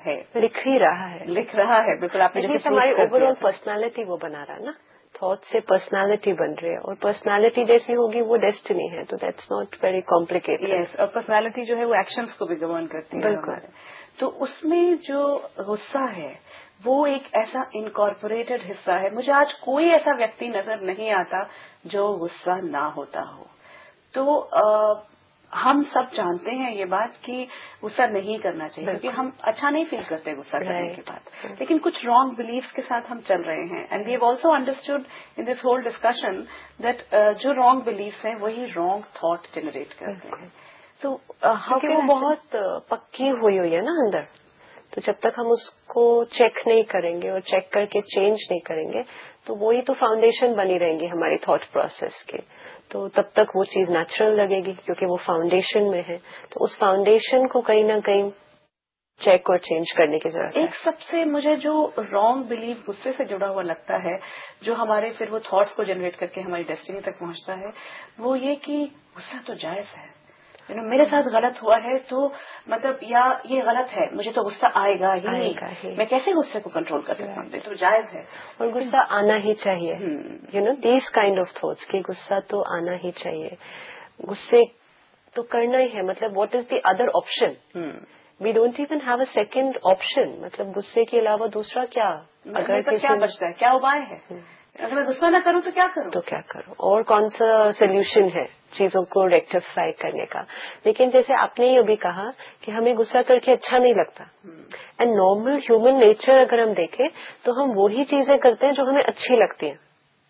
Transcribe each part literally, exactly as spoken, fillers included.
ہے, لکھ ہی رہا ہے لکھ رہا ہے. بالکل آپ نے جیسے ہماری اوور آل پرسنالٹی وہ بنا رہا ہے نا, تھاٹ سے پرسنالٹی بن رہی ہے, اور پرسنالٹی جیسی ہوگی وہ ڈیسٹنی ہے, تو دیٹس ناٹ ویری کمپلیکیٹڈ. یس, اور پرسنالٹی جو ہے وہ ایکشنز کو بھی گورن کرتی ہے ہمارے. تو اس میں جو غصہ ہے وہ ایک ایسا انکارپوریٹڈ حصہ ہے. مجھے آج کوئی ایسا ویکتی نظر نہیں آتا جو غصہ نہ ہوتا ہو. تو ہم سب جانتے ہیں یہ بات کہ غصہ نہیں کرنا چاہیے, کیونکہ ہم اچھا نہیں فیل کرتے غصہ کرنے کے بعد. لیکن کچھ رانگ بلیفس کے ساتھ ہم چل رہے ہیں, and we have also understood in this whole discussion that جو رانگ بلیفس ہیں وہی رانگ تھاٹ جنریٹ کرتے ہیں. تو وہ بہت پکی ہوئی ہوئی ہے نا اندر, تو جب تک ہم اس کو چیک نہیں کریں گے اور چیک کر کے چینج نہیں کریں گے تو وہی تو فاؤنڈیشن بنی رہیں گی ہماری تھاٹ پروسیس کی. تو تب تک وہ چیز نیچرل لگے گی کیونکہ وہ فاؤنڈیشن میں ہے. تو اس فاؤنڈیشن کو کہیں نہ کہیں چیک اور چینج کرنے کی ضرورت ہے. ایک سب سے مجھے جو رانگ بلیف غصے سے جڑا ہوا لگتا ہے, جو ہمارے پھر وہ تھاٹس کو جنریٹ کر کے ہماری ڈیسٹنی تک پہنچتا ہے, وہ یہ کہ غصہ تو جائز ہے. یو نو میرے ساتھ غلط ہوا ہے تو مطلب یا یہ غلط ہے, مجھے تو غصہ آئے گا ہی نہیں, میں کیسے غصے کو کنٹرول کر سکتا ہوں, تو جائز ہے اور غصہ آنا ہی چاہیے. You know these kind of thoughts کہ غصہ تو آنا ہی چاہیے, غصے تو کرنا ہی ہے. مطلب what is the other option, we don't even have a second option. مطلب غصے کے علاوہ دوسرا کیا, اگر کیا بچتا ہے, کیا اپائے ہے؟ اگر میں غصہ نہ کروں تو کیا کروں تو کیا کروں اور کون سا سولوشن ہے چیزوں کو ریکٹیفائی کرنے کا. لیکن جیسے آپ نے یہ بھی کہا کہ ہمیں غصہ کر کے اچھا نہیں لگتا, اینڈ نارمل ہیومن نیچر اگر ہم دیکھیں تو ہم وہی چیزیں کرتے ہیں جو ہمیں اچھی لگتی ہیں,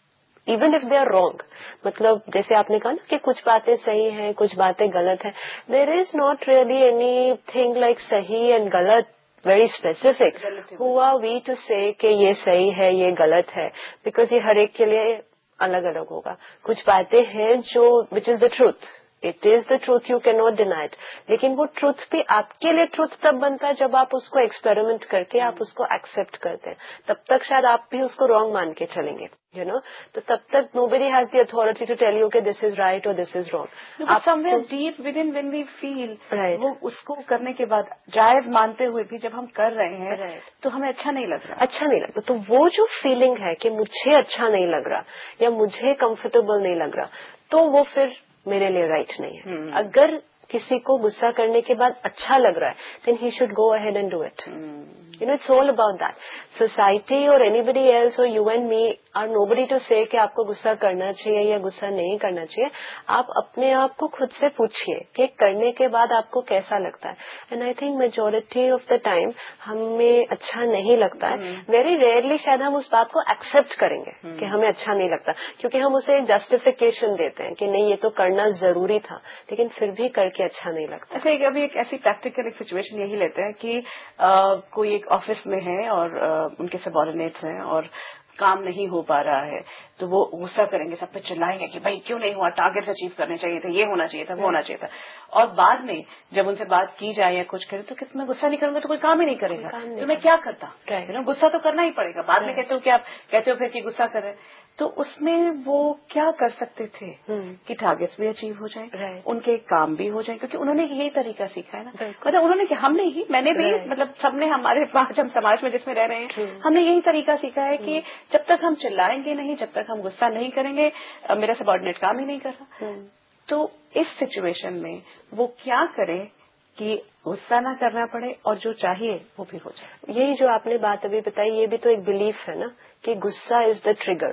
even if they are wrong. مطلب جیسے آپ نے کہا نا کہ کچھ باتیں صحیح ہیں کچھ باتیں غلط ہیں. دیر is not really any thing like صحیح اینڈ غلط very specific. Who are we to سے کہ یہ صحیح ہے یہ غلط ہے, بیکاز یہ ہر ایک کے لیے الگ الگ ہوگا. کچھ باتیں ہیں جو وچ از the truth, it is the truth, you can not deny it. لیکن وہ ٹروتھ بھی آپ کے لیے ٹروتھ تب بنتا ہے جب آپ اس کو ایکسپیریمنٹ کر کے آپ اس کو ایکسپٹ کرتے ہیں. تب تک شاید آپ بھی اس کو رانگ مان کے چلیں گے, یو نو. تو تب تک نو بڈی has the authority to tell you کہ دس از رائٹ اور دس is wrong. Some where deep with in when we فیل وہ اس کو کرنے کے بعد جائز مانتے ہوئے بھی جب ہم کر رہے ہیں تو ہمیں اچھا نہیں لگ رہا اچھا نہیں لگتا. تو وہ جو فیلنگ ہے کہ مجھے اچھا نہیں لگ رہا یا مجھے کمفرٹیبل نہیں لگ رہا, تو وہ پھر میرے لیے رائٹ نہیں ہے. اگر کسی کو غصہ کرنے کے بعد اچھا لگ رہا ہے دین he should go ahead and do it. You know it's all about that. Society اور اینی بڈی ایلس اور you and me are know body to سے کہ آپ کو غصہ کرنا چاہیے یا غصہ نہیں کرنا چاہیے. آپ اپنے آپ کو خود سے پوچھیے کہ کرنے کے بعد آپ کو کیسا لگتا ہے. And I think majority of the time ہمیں اچھا نہیں لگتا ہے. ویری ریئرلی شاید ہم اس بات کو ایکسپٹ کریں گے کہ ہمیں اچھا نہیں لگتا, کیونکہ ہم اسے ایک جسٹیفیکیشن دیتے ہیں کہ نہیں یہ تو کرنا ضروری تھا, لیکن پھر بھی کر کے اچھا نہیں لگتا. اچھا, ابھی ایک ایسی پریکٹیکل ایک سچویشن یہی لیتے ہیں کہ کوئی ایک آفس میں ہے اور ان کے سبارڈینیٹس ہیں اور کام نہیں ہو پا رہا ہے, تو وہ غصہ کریں گے, سب پہ چلائیں گے کہ بھائی کیوں نہیں ہوا, ٹارگیٹ اچیو کرنے چاہیے تھے, یہ ہونا چاہیے تھا, وہ ہونا چاہیے تھا. اور بعد میں جب ان سے بات کی جائے یا کچھ کرے تو کہ میں غصہ نہیں کروں گا تو کوئی کام ہی نہیں کرے گا, تو میں کیا کرتا, غصہ تو کرنا ہی پڑے گا. بعد میں کہتے ہو کہ آپ کہتے ہو پھر کہ غصہ کرے, تو اس میں وہ کیا کر سکتے تھے کہ ٹارگیٹس بھی اچیو ہو جائیں, ان کے کام بھی ہو جائیں, کیونکہ انہوں نے یہی طریقہ سیکھا ہے نا. مطلب انہوں نے کہ ہم نے ہی میں نے بھی مطلب سب نے ہمارے پاس ہم سماج میں جس میں رہ رہے ہیں ہم نے یہی طریقہ سیکھا ہے کہ جب تک ہم چلائیں گے نہیں, جب تک ہم غصہ نہیں کریں گے, میرا سبارڈینیٹ کام ہی نہیں کر رہا. تو اس سچویشن میں وہ کیا کرے کہ غصہ نہ کرنا پڑے اور جو چاہیے وہ بھی ہو جائے. یہی جو آپ نے بات ابھی بتائی یہ بھی تو ایک بلیف ہے نا کہ غصہ از دا ٹریگر.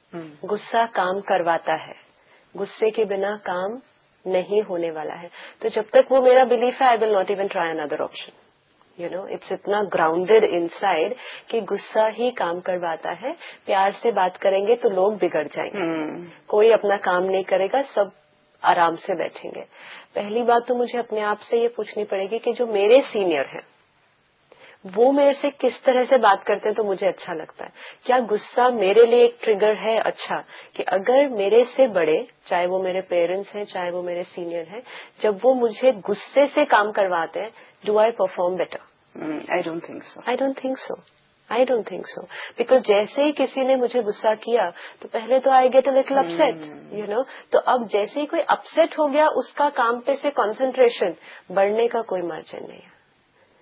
غصہ کام کرواتا ہے, غصے کے بنا کام نہیں ہونے والا ہے. تو جب تک وہ میرا بلیف ہے آئی will not even try another option. You know it's اتنا گراؤنڈیڈ ان سائڈ کہ غصہ ہی کام کرواتا ہے. پیار سے بات کریں گے تو لوگ بگڑ جائیں گے, کوئی اپنا کام نہیں کرے گا, سب آرام سے بیٹھیں گے. پہلی بات تو مجھے اپنے آپ سے یہ پوچھنی پڑے گی کہ جو میرے سینئر ہیں وہ میرے سے کس طرح سے بات کرتے ہیں تو مجھے اچھا لگتا ہے. کیا غصہ میرے لیے ایک ٹریگر ہے اچھا کہ اگر میرے سے بڑے, چاہے وہ میرے پیرنٹس ہیں چاہے وہ میرے سینئر ہیں, جب وہ مجھے غصے سے کام کرواتے ہیں do I perform better? I don't think so. I don't think so. I don't think so. Because جیسے ہی کسی نے مجھے غصہ کیا تو پہلے تو I get a little upset, you know. تو اب جیسے ہی کوئی اپسیٹ ہو گیا اس کا کام پہ سے کنسنٹریشن بڑھنے کا کوئی مارجن نہیں ہے.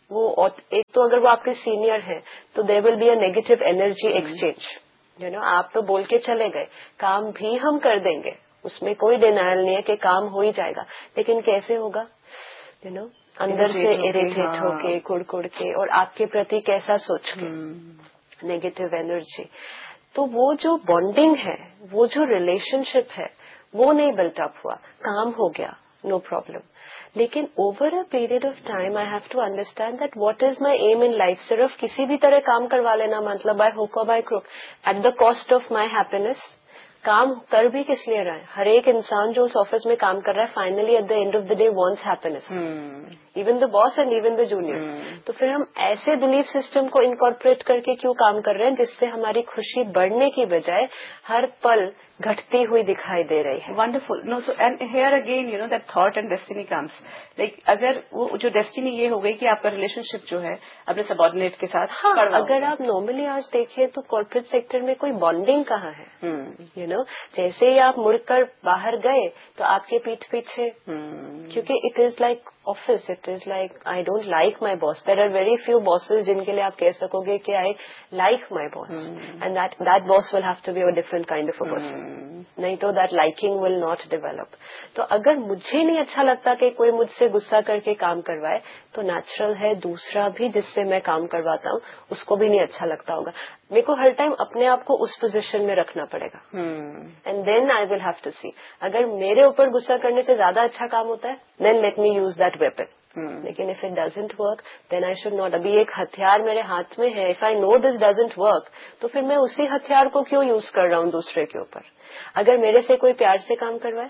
وہ ایک تو اگر وہ آپ کے سینئر ہیں تو دیر will be a negative energy exchange. You know آپ تو بول کے چلے گئے کام بھی ہم کر دیں گے, اس میں کوئی ڈینائل نہیں ہے کہ کام ہو ہی جائے گا, لیکن کیسے ہوگا یو نو اندر سے اریٹیٹ ہو کے کڑ کڑ کے, اور آپ کے پرتی کیسا سوچ کے نیگیٹو انرجی. تو وہ جو بانڈنگ ہے, وہ جو ریلیشن شپ ہے, وہ نہیں بلٹ اپ ہوا. کام ہو گیا, نو پرابلم, لیکن over a period of time I have to understand that what is my M in life. صرف کسی بھی طرح کام کروا لینا مطلب بائی ہوک اور by crook at the cost of my happiness. کام کر بھی کس لیے رہا ہے؟ ہر ایک انسان جو اس آفس میں کام کر رہا ہے finally at the and of the day wants happiness, even the boss and even the junior. تو پھر ہم ایسے بلیف سسٹم کو انکارپوریٹ کر کے کیوں کام کر رہے ہیں جس سے ہماری خوشی بڑھنے کی بجائے ہر پل گھٹتی ہوئی دکھائی دے رہی ہے. Wonderful. Know so and here again you know that thought and destiny comes. Like اگر وہ جو ڈیسٹنی یہ ہو گئی کہ آپ کا ریلیشن شپ جو ہے اپنے سبارڈینیٹ کے ساتھ, ہاں اگر آپ نارملی آج دیکھیں تو کارپوریٹ سیکٹر میں کوئی بانڈنگ کہاں ہے. یو نو جیسے ہی آپ مڑ کر باہر گئے تو آپ کے پیٹھ پیچھے, کیونکہ it is like office, it is like I don't like my boss. There are very few bosses جن کے لیے آپ کہہ سکو گے کہ I like my boss, and that that boss will have to be a different kind of a person, نہیں تو that liking will not develop. تو اگر مجھے نہیں اچھا لگتا کہ کوئی مجھ سے غصہ کر کے کام کروائے تو نیچرل ہے دوسرا بھی جس سے میں کام کرواتا ہوں اس کو بھی نہیں اچھا لگتا ہوگا. میرے کو ہر ٹائم اپنے آپ کو اس پوزیشن میں رکھنا پڑے گا, and then I will have to سی اگر میرے اوپر غصہ کرنے سے زیادہ اچھا کام ہوتا ہے then let me use that weapon. لیکن if it doesn't work then I should not. ابھی ایک ہتھیار میرے ہاتھ میں ہے, if I know this doesn't work تو پھر میں اسی ہتھیار کو کیوں یوز کر رہا ہوں دوسرے کے اوپر. اگر میرے سے کوئی پیار سے کام کروائے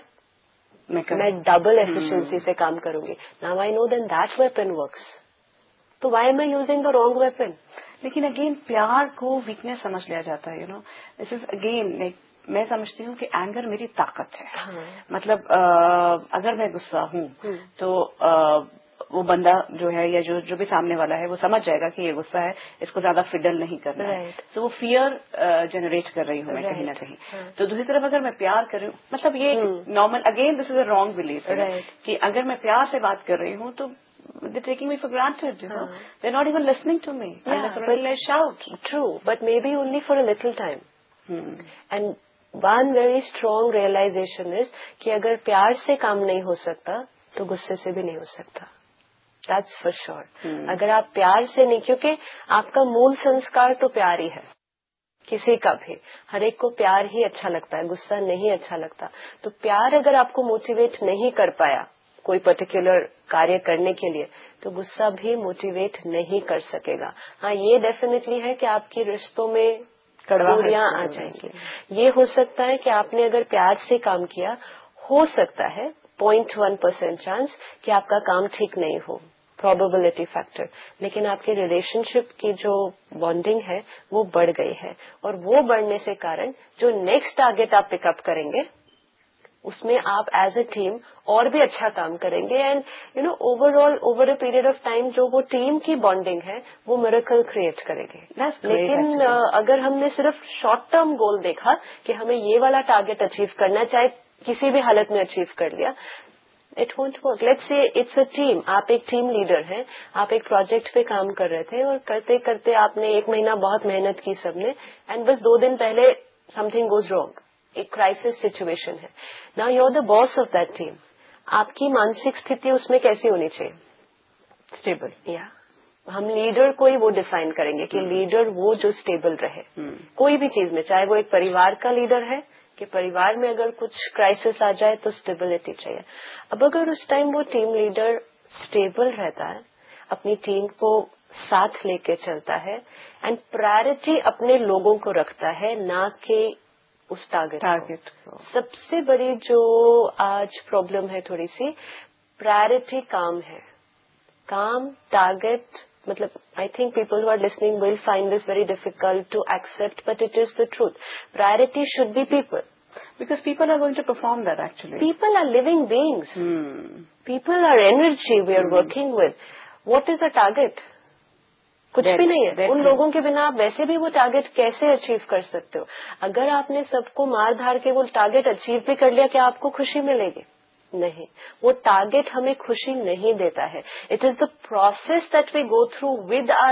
میں ڈبل ایفیشنسی سے کام کروں گی. Now I know then that weapon works, تو Y M I using the wrong weapon. لیکن اگین پیار کو ویکنیس سمجھ لیا جاتا ہے. You know this is again like میں سمجھتی ہوں کہ اینگر میری طاقت ہے. مطلب اگر میں غصہ ہوں تو وہ بندہ جو ہے یا جو جو بھی سامنے والا ہے وہ سمجھ جائے گا کہ یہ غصہ ہے, اس کو زیادہ فڈل نہیں کرنا ہے. تو وہ فیئر جنریٹ کر رہی ہوں میں کہیں نہ کہیں. تو دوسری طرف اگر میں پیار کر رہی ہوں, مطلب یہ normal again this is a wrong belief کہ اگر میں پیار سے بات کر رہی ہوں تو they're taking me for granted, you know. Uh, they're not even listening to me. Yeah, unless but, I shout. True, but maybe only for a little time. Hmm. And one very strong realization is کہ اگر پیار سے کام نہیں ہو سکتا تو غصے سے بھی نہیں ہو سکتا. That's for sure. Hmm. اگر آپ پیار سے نہیں, کیونکہ آپ کا مول سنسکار تو پیار ہی ہے, کسی کا بھی, ہر ایک کو پیار ہی اچھا لگتا ہے, غصہ نہیں اچھا لگتا. تو پیار اگر آپ کو موٹیویٹ نہیں کر پایا کوئی پرٹیکولر کاریہ کرنے کے لیے تو غصہ بھی موٹیویٹ نہیں کر سکے گا. ہاں یہ ڈیفینیٹلی ہے کہ آپ کی رشتوں میں کڑواہٹیاں آ جائیں گی. یہ ہو سکتا ہے کہ آپ نے اگر پیار سے کام کیا, ہو سکتا ہے پوائنٹ ون پرسینٹ چانس کہ آپ کا کام ٹھیک نہیں ہو, پروبیبلٹی فیکٹر, لیکن آپ کی ریلیشن شپ کی جو بانڈنگ ہے وہ بڑھ گئی ہے, اور وہ بڑھنے سے کارن جو نیکسٹ ٹارگیٹ آپ پک اپ کریں گے اس میں آپ ایز اے ٹیم اور بھی اچھا کام کریں گے. And you know over all over a period of time جو وہ ٹیم کی بانڈنگ ہے وہ میریکل کریٹ کرے گی. لیکن اگر ہم نے صرف شارٹ ٹرم گول دیکھا کہ ہمیں یہ والا ٹارگیٹ اچیو کرنا, چاہے کسی بھی حالت میں اچیو کر لیا, it won't work. Let's say it's a team, آپ ایک ٹیم لیڈر ہیں, آپ ایک پروجیکٹ پہ کام کر رہے تھے اور کرتے کرتے آپ نے ایک مہینہ بہت محنت کی سب نے, اینڈ بس دو دن پہلے سم تھنگ گوز رانگ, ایک کرائسس سچویشن ہے. نا you are the boss of that team. آپ کی مانسک استھتی اس میں کیسی ہونی چاہیے؟ اسٹیبل. یا ہم لیڈر کو ہی وہ ڈیفائن کریں گے کہ لیڈر وہ جو اسٹیبل رہے کوئی بھی چیز میں, چاہے وہ ایک پریوار کا لیڈر ہے کہ پریوار میں اگر کچھ کرائسس آ جائے تو اسٹیبلٹی چاہیے. اب اگر اس ٹائم وہ ٹیم لیڈر اسٹیبل رہتا ہے, اپنی ٹیم کو ساتھ لے کے چلتا ہے, اینڈ پرائرٹی اپنے لوگوں کو رکھتا ہے نہ کہ اس ٹارگیٹ ٹارگیٹ سب سے بڑی جو آج پرابلم ہے تھوڑی سی, پرائرٹی کام ہے. کام ٹارگیٹ مطلب I think people who are listening will find this very difficult to accept, but it is the truth. Priority should be people, because people are going to perform that actually. People are living beings. Hmm. People are energy we are hmm. working with. What is a target? کچھ بھی نہیں ہے. ان لوگوں کے بنا آپ ویسے بھی وہ ٹارگیٹ کیسے اچیو کر سکتے ہو؟ اگر آپ نے سب کو مار دھار کے وہ ٹارگیٹ اچیو بھی کر لیا, کیا آپ کو خوشی ملے گی؟ نہیں. وہ ٹارگیٹ ہمیں خوشی نہیں دیتا ہے. It is the process that we go through with our